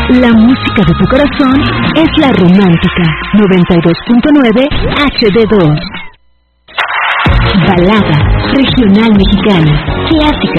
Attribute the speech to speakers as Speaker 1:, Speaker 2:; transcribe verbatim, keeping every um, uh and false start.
Speaker 1: La música de tu corazón es la romántica. noventa y dos punto nueve H D dos. Balada regional mexicana, clásica